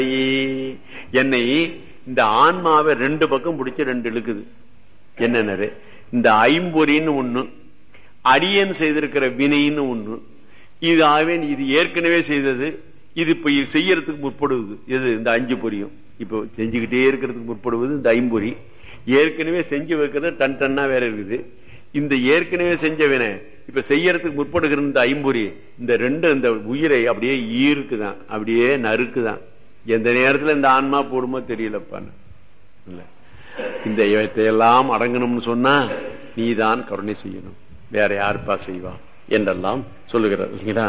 என்னை இந்த ஆன்மாவை ரெண்டு பக்கம் பிடிச்சு ரெண்டு இழுக்குது. என்னன்னு இந்த ஐம்பொறின்னு ஒண்ணு, அடியன் செய்திருக்கிற வினைன்னு ஒண்ணு. இது ஆவேன் இது ஏற்கனவே செய்தது, இது இப்ப செய்யறதுக்கு முற்படுவது எது? இந்த அஞ்சு பொறியும் இப்ப செஞ்சுக்கிட்டே இருக்கிறதுக்கு முற்படுவது இந்த ஐம்பொறி. ஏற்கனவே செஞ்சு வைக்கிறது டன் டன்னா வேற இருக்குது. இந்த ஏற்கனவே செஞ்ச வினை இப்ப செய்யறதுக்கு முற்படுகிற இந்த ஐம்பொறி, இந்த ரெண்டு இந்த உயிரை அப்படியே ஈர்க்குதான், அப்படியே நறுக்குதான். எந்த நேரத்துல இந்த ஆன்மா போடுமோ தெரியலப்பான்னு. இந்த இவற்றையெல்லாம் அடங்கணும்னு சொன்னா நீதான் கருணை செய்யணும், வேற யாருப்பா செய்வா என்றெல்லாம் சொல்லுகிறார் இல்லைங்களா?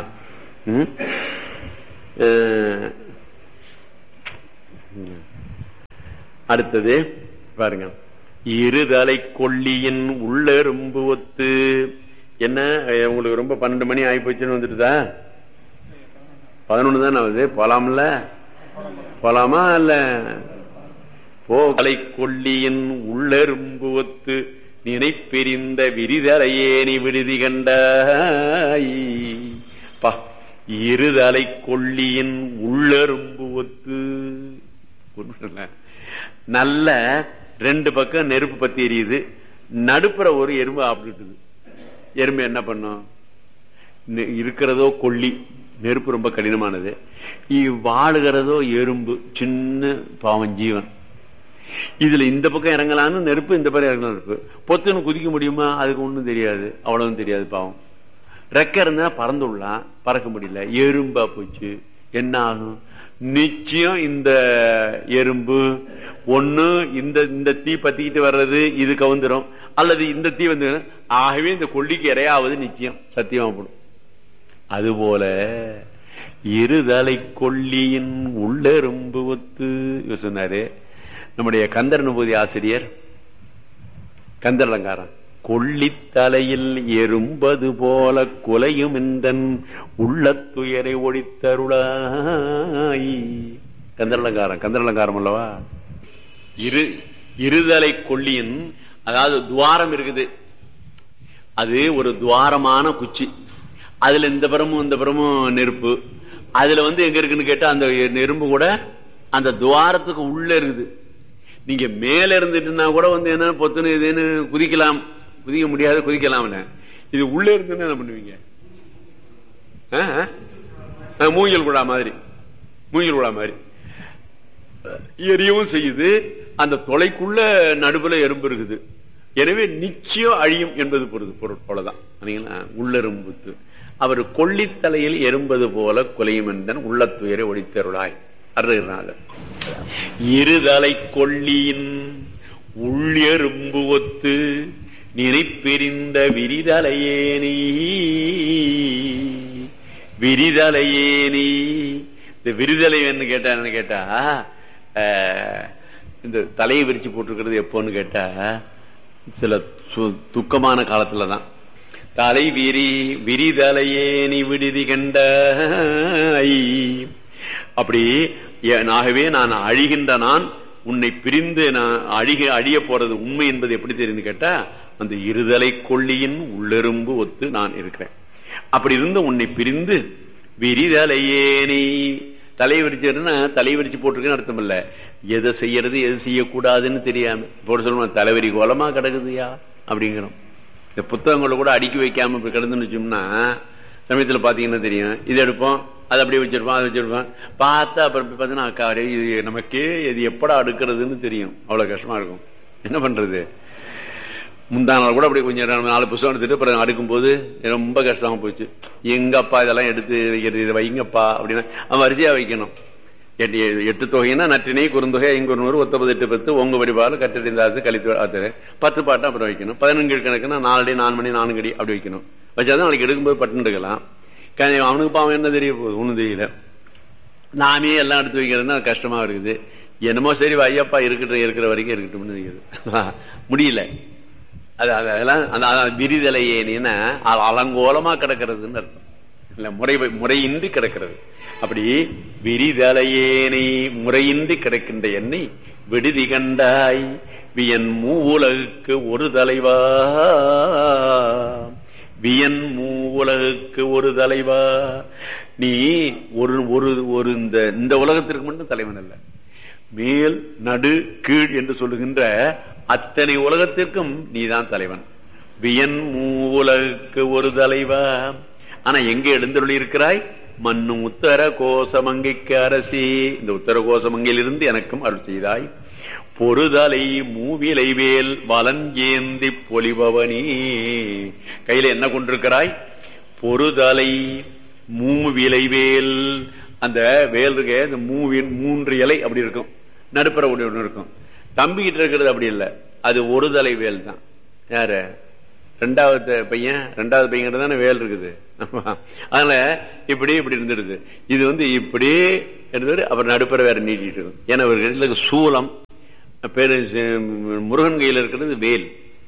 அடுத்தது பாருங்க, இருதலை கொல்லியின் உள்ளெரும்பு ஒத்து. என்ன உங்களுக்கு ரொம்ப 12 மணி ஆகி போச்சுன்னு வந்துட்டுதா? 11 தானே ஆகுது. போலாம்ல? போலாமா இல்ல? போகலை கொல்லியின் உள்ளெரும்பு ஒத்து நினைப்பெரிந்த விரிதலையேனி விடுதி கண்டாய். இருதலை கொல்லியின் உள்ளெரும்பு ஒத்து. நல்ல ரெண்டு பக்கம் நெருப்பு பத்தி எரியுது, நடுப்புற ஒரு எறும்பு ஆப்பிட்டுது. எறும்பு என்ன பண்ணும்? இருக்கிறதோ கொல்லி, நெருப்பு ரொம்ப கடினமானது, வாழுகிறதோ எறும்பு, சின்ன பாவம் ஜீவன். இதுல இந்த பக்கம் இறங்கலான்னு நெருப்பு, இந்த பக்கம் இறங்கலாம் நெருப்பு. பொத்துன்னு குதிக்க முடியுமா? அதுக்கு ஒண்ணும் தெரியாது, அவ்வளவும் தெரியாது பாவம். ரெக்க இருந்தா பறந்து விடலாம், பறக்க முடியல, எறும்பா போச்சு. என்ன ஆகும்? நிச்சயம் இந்த எறும்பு ஒண்ணு இந்த தீ பத்திக்கிட்டு வர்றது இது கவுந்துரும், அல்லது இந்த தீ வந்து, ஆகவே இந்த கொல்லிக்கு இரையாவது நிச்சயம் சத்தியமா போடும். அதுபோல இருதலை கொல்லியின் உள்ளெரும்பு ஒத்து சொன்னாரு நம்முடைய கந்தர் அனுபூதி ஆசிரியர். கந்தர் அலங்காரம், கொல்லித்தலையில் எறும்பது போல கொலையும் என்றன் உள்ளத்துயரை ஒழித்தருளாய். கந்தர் அலங்காரம் அல்லவா? இருதலை கொல்லியின், அதாவது துவாரம் இருக்குது, அது ஒரு துவாரமான குச்சி, அதுல இந்த புறமும் இந்த புறமும் நெருப்பு. அதுல எங்க இருக்குன்னு கேட்டா அந்த நெருப்பு கூட அந்த துவாரத்துக்கு உள்ள இருக்குது. நீங்க மேல இருந்துட்டுனா கூட என்ன பொத்துன்னு இதுன்னு குதிக்கலாம், குதிக்க முடியாது, குதிக்கலாம். இது உள்ள இருந்து என்ன பண்ணுவீங்க? மூங்கில் குழா மாதிரி, மூங்கில் குழா மாதிரி எரியவும் செய்யுது. அந்த தொலைக்குள்ள நடுவுல எறும்பு இருக்குது. எனவே நிச்சயம் அழியும் என்பது பொருள் போலதான். உள்ளெரும்புத்து அவர் கொல்லித்தலையில் எறும்பது போல கொலையும் என்றன் உள்ளத்துயரை ஒழித்தருளாய். அருள்நாதர் இருதலை கொல்லியின் உள்ளெரும்பு ஒத்து நினைப்பெரிந்த விரிதலையேனி. விரிதலையேனி, இந்த விரிதலை என்னன்னு கேட்டா இந்த தலையை விரிச்சு போட்டிருக்கிறது எப்போன்னு கேட்டா சில துக்கமான காலத்துலதான். தலை விரிதலையேனி விடுதி கண்ட. அப்படி ஆகவே நான் அழிகின்ற நான் உன்னை பிரிந்து நான் அழிய போறது உண்மை என்பது எப்படி தெரியுது கேட்டா, அந்த இருதலை கொல்லியின் உள்ளெரும்பு ஒத்து நான் இருக்கிறேன். அப்படி இருந்து உன்னை பிரிந்து விரிதலையேனி, தலை விரிச்சுன்னா தலை விரிச்சு போட்டிருக்கேன்னு அர்த்தம் இல்ல, எதை செய்யறது எது செய்யக்கூடாதுன்னு தெரியாம போட்டு சொல்லுவோம். தலைவரி கோலமா கிடக்குதுயா அப்படிங்கிறோம். இந்த புத்தகங்களை கூட அடுக்கி வைக்காம இப்ப கிடந்துன்னு வச்சோம்னா சமயத்துல பாத்தீங்கன்னா தெரியும், இது எடுப்போம், அதை அப்படியே வச்சிருப்பான், அதை வச்சிருப்பான், பார்த்தா அப்புறம் பாத்தீங்கன்னா இது நமக்கே இது எப்படா அடுக்கிறதுன்னு தெரியும். அவ்வளவு கஷ்டமா இருக்கும். என்ன பண்றது? முந்தா நாள் கூட அப்படி கொஞ்சம் 4 புத்தகம் எடுத்துட்டு அப்புறம் அடுக்கும் போது ரொம்ப கஷ்டமா போச்சு. எங்கப்பா இதெல்லாம் எடுத்து வைக்கிறது, இதை வைங்கப்பா அப்படின்னா அவன் வரிசையா வைக்கணும். 8 தொகைன்னா நற்றினை குறுந்தொகை 5 ஒத்த 8 10 உங்க வடிவாறு கட்டடிந்தாது கழித்து 10 பாட்டம் அப்புறம் வைக்கணும். 14 கணக்குன்னா 4 4 மணி 4 அடி அப்படி வைக்கணும். வச்சாதான் நாளைக்கு எடுக்கும்போது பட்டு எடுக்கலாம். அவனுக்கு பாவம் என்ன தெரிய போகுது, ஒண்ணும் தெரியல. நாமே எல்லாம் எடுத்து வைக்கிறதுன்னா கஷ்டமா இருக்குது. என்னமோ சரி ஐயப்பா இருக்கிற வரைக்கும் இருக்கட்டும்னு தெரியுது, முடியல. அதெல்லாம் விரிதலையேனா அலங்கோலமா கிடக்கிறதுன்னு அர்த்தம் இல்ல, முறையின்றி கிடக்கிறது. அப்படி விரிதலையேனை முறையின்றி கிடக்கின்ற என்னை விடுதி கண்டாய். வியன் மூவுலகுக்கு ஒரு தலைவா, வியன் மூவுலகுக்கு ஒரு தலைவா. நீ ஒரு ஒரு ஒரு இந்த உலகத்திற்கு மட்டும் தலைவன் அல்ல, மேல் நடு கீழ் என்று சொல்லுகின்ற அத்தனை உலகத்திற்கும் நீதான் தலைவன். வியன் மூவுலகுக்கு ஒரு தலைவா. ஆனா எங்க எழுந்தருளி இருக்கிறாய்? மண்ணும் உத்தர கோசமங்கைக்கு அரசி. இந்த உத்தர கோசமங்கையிலிருந்து எனக்கும் அருள் செய்தாய். பொறுதலை மூவிலை வேல் வலன் ஏந்தி பொலிபவனி. கையில என்ன கொண்டிருக்கிறாய்? பொறுதலை மூவிலை வேல். அந்த வேல் இருக்க, இந்த மூன்று இலை அப்படி இருக்கும், நடுப்புற ஒன்று இருக்கும். தம்பிக்கிட்ட இருக்கிறது அப்படி இல்லை, அது ஒரு தலை வேல் தான். யாரு? ரெண்டாவது பையன் தானே வேல் இருக்குது. அதனால இப்படி இப்படி இருந்துடுது. இது இப்படி இருந்தது. அப்புறம் நடுப்புற வேற நீட்டிட்டு இருக்கும். ஏன்னா இவர்களுக்கு சூலம் பேரு முருகன் கையில் இருக்கிறது வேல்.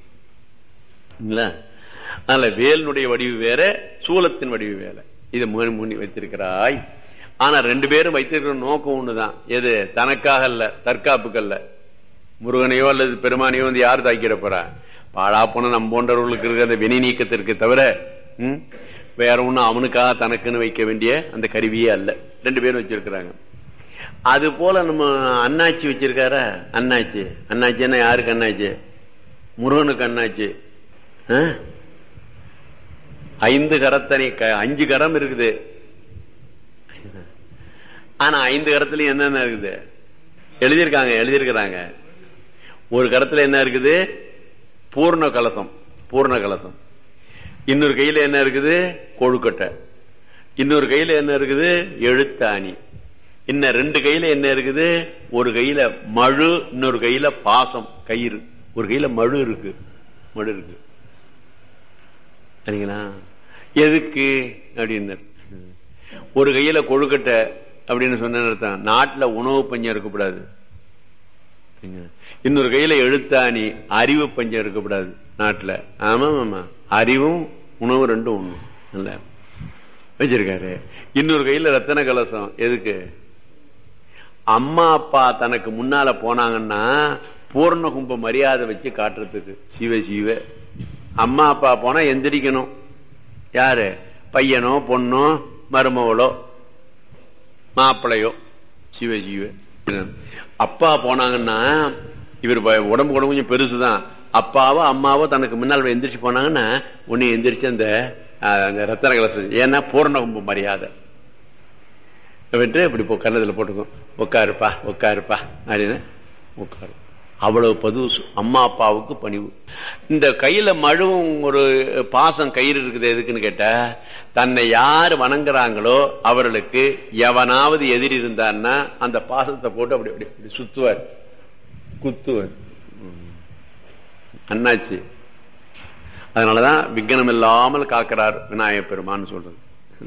அதனால வேலினுடைய வடிவு வேற, சூலத்தின் வடிவு வேற. இதை முன்னி வைத்திருக்கிறாய். ஆனா ரெண்டு பேரும் வைத்திருக்கிற நோக்கம் ஒண்ணுதான். எது? தனக்காக அல்ல, தற்காப்புக்கு அல்ல. முருகனையோ அல்லது பெருமானையோ யாரு தாக்கிட போறா? பாழா போன நம்ம போன்றவர்களுக்கு இருக்கிற அந்த வினை நீக்கத்திற்கு தவிர வேற ஒண்ணும் அவனுக்காக தனக்குன்னு வைக்க வேண்டிய அந்த கருவியே அல்ல. ரெண்டு பேரும் வச்சிருக்கிறாங்க. அது போல நம்ம அண்ணாச்சி வச்சிருக்கார. அண்ணாச்சின்னா யாருக்கு அண்ணாச்சி? முருகனுக்கு அண்ணாச்சி. 5 கரத்தனை, 5 கரம் இருக்குது. ஆனா 5 கரத்துல என்னென்ன இருக்குது எழுதியிருக்கிறாங்க. ஒரு கரத்துல என்ன இருக்குது? பூர்ண கலசம். இன்னொரு கையில என்ன இருக்குது? கொழுக்கட்டை. இன்னொரு கையில என்ன இருக்குது? எழுத்தாணி. இன்னும் 2 கையில என்ன இருக்குது? ஒரு கையில மழு, இன்னொரு கையில பாசம் கயிறு. ஒரு கையில மழு இருக்கு. சரிங்களா? எதுக்கு அப்படின்னு ஒரு கையில கொழுக்கட்டை அப்படின்னு சொன்ன நாட்டுல உணவு பஞ்சம் இருக்கக்கூடாது. இன்னொரு கையில எழுத்தாணி, அறிவு பஞ்சம் இருக்கக்கூடாது நாட்டுல. ஆமா, அறிவும் உணவு ரெண்டும் ஒண்ணு இல்ல வச்சிருக்காரு. இன்னொரு கையில ரத்தன கலசம். எதுக்கு? அம்மா அப்பா தனக்கு முன்னால போனாங்கன்னா பூர்ண கும்ப மரியாதை வச்சு காட்டுறதுக்கு. சிவ அம்மா அப்பா போனா எந்திரிக்கணும். யாரு? பையனோ பொண்ணோ மருமவளோ மாப்பிள்ளையோ. சிவ அப்பா போனாங்கன்னா, இவர் உடம்பு கொஞ்சம் பெருசுதான். அப்பாவோ அம்மாவோ தனக்கு முன்னால் எந்திரிச்சு போனாங்கன்னா உன்னை எந்திரிச்சு அந்த ரத்தன கலசம். ஏன்னா பூர்ண கும்ப மரியாதை இப்படி கன்னத்துல போட்டுக்கும். உட்காருப்பா அப்படின்னு உட்காரு. அவ்வளவு பதுசு அம்மா அப்பாவுக்கு பணிவு. இந்த கையில மழுவும் ஒரு பாசம் கயிறு இருக்குது. எதுக்குன்னு கேட்டா, தன்னை யாரு வணங்குறாங்களோ அவர்களுக்கு எவனாவது எதிரி இருந்தான்னா அந்த பாசத்தை போட்டு அப்படி அப்படி சுத்துவார், குத்துவார். அண்ணாச்சி. அதனாலதான் விக்னம் இல்லாமல் காக்கிறார் விநாயகப் பெருமான்னு சொல்றது.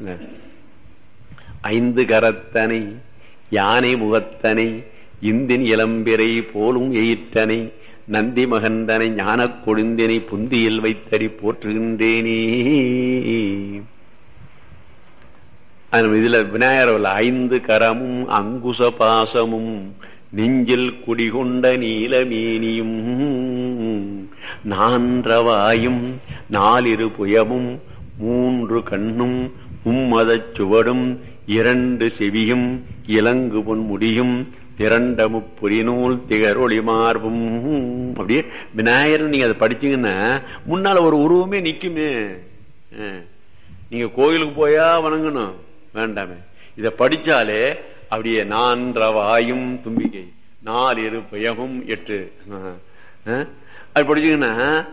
5 கரத்தனை யானை முகத்தனை இந்தின் இளம்பிரை போலும் எயிற்றனை நந்தி மகந்தனை ஞான கொழுந்தினை புந்தியில் வைத்தடி போற்றுகின்றேனே. இதுல விநாயகர் 5 கரமும் அங்குச பாசமும் நெஞ்சில் குடிகொண்ட நீலமேனியும் நான்றவாயும் 4 புயமும் 3 கண்ணும் 3 சுவடும் 2 செவியும் இலங்கு பொன் முடியும் திரண்ட முப்புரிநூல் திகரொளி மார்பும். அப்படியே விநாயகர் நீங்க அதை படிச்சீங்கன்னா முன்னால ஒரு உருவமே நிக்குமே. நீங்க கோயிலுக்கு போயா வணங்கணும் வேண்டாமே, இத படிச்சாலே அப்படியே 4 வாயும் தும்பிக்கை 4 பயமும் 8 அது படிச்சீங்கன்னா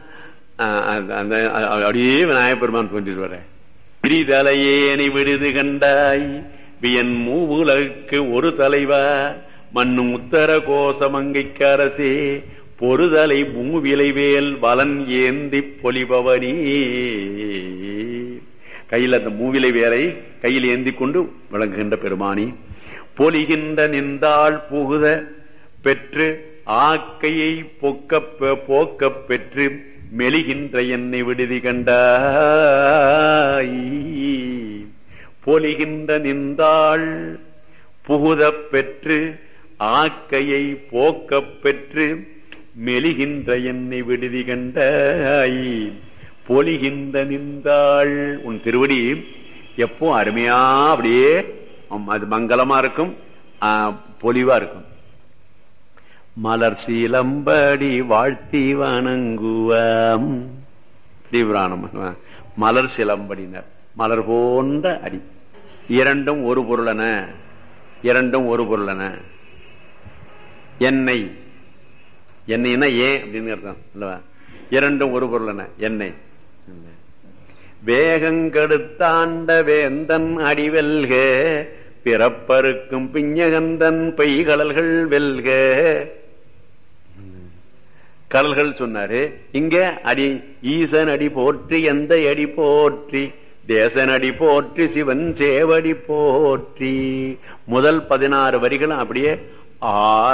அப்படியே விநாயகப் பெருமான் தோன்றிட்டு வர. பிரிதலையேனை விடுது கண்டாய் வியன் மூவுலகுக்கு ஒரு தலைவா மண்ணும் உத்தர கோசமங்கைக்கு அரசே பொறுதலை மூவிலை வேல் வலன் ஏந்தி பொலிபவனி. கையில் அந்த மூவிலை வேலை கையில் ஏந்தி கொண்டு விளங்குகின்ற பெருமானி. பொலிகின்ற நின்றாள் புகுத பெற்று ஆக்கையை போக்க பெற்று மெலிகின்ற என்னை விடுதி கண்டாய். பொலிகின்ற நின்றாள் புகுத பெற்று ஆக்கையை போக்க பெற்று மெலிகின்ற என்னை விடுதி கண்டாய். பொலிகின்ற நின்றாள். உன் திருவடி எப்போ அருமையா அப்படியே அது மங்களமா இருக்கும், பொலிவா இருக்கும். மலர் சீலம்படி வாழ்த்தி வணங்குவாம் தீவிராணம். மலர் சிலம்படினர், மலர் போன்ற அடி. இரண்டும் ஒரு பொருளன, இரண்டும் ஒரு பொருளன. எண்ணெய், எண்ணெய்னா ஏன் அப்படின்னு அர்த்தம் அல்லவா? இரண்டும் ஒரு பொருளன எண்ணெய். வேகங்கெடுத்தாண்ட வேந்தன் அடிவெல்க, பிறப்பருக்கும் பிஞ்சகந்தன் பெய்கடல்கள் வெல்க. கடல்கள் சொன்னாரு, இங்க அடி ஈசன் அடி போற்றி, எந்த அடி போற்றி, தேசன் அடி போற்றி, சிவன் சேவடி போற்றி. முதல் 16 வரிகளும் அப்படியே